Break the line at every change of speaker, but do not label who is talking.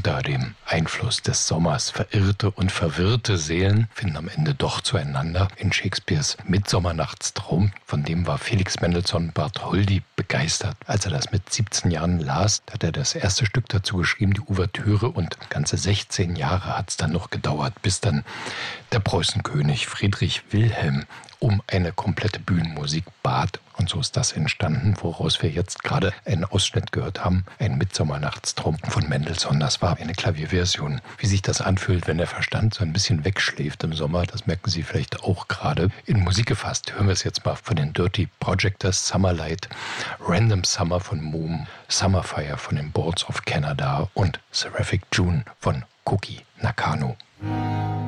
Unter dem Einfluss des Sommers verirrte und verwirrte Seelen finden am Ende doch zueinander. In Shakespeares Mittsommernnachtstraum, von dem war Felix Mendelssohn Bartholdy begeistert. Als er das mit 17 Jahren las, hat er das erste Stück dazu geschrieben, die Ouvertüre, und ganze 16 Jahre hat es dann noch gedauert, bis dann der Preußenkönig Friedrich Wilhelm um eine komplette Bühnenmusik bat. Und so ist das entstanden, woraus wir jetzt gerade einen Ausschnitt gehört haben. Ein Mittsommernnachtstraum von Mendelssohn. Das war eine Klavierversion. Wie sich das anfühlt, wenn der Verstand so ein bisschen wegschläft im Sommer, das merken Sie vielleicht auch gerade. In Musik gefasst hören wir es jetzt mal von den Dirty Projectors, Summerlight, Random Summer von Moom, Summerfire von den Boards of Canada und Seraphic June von Koki Nakano.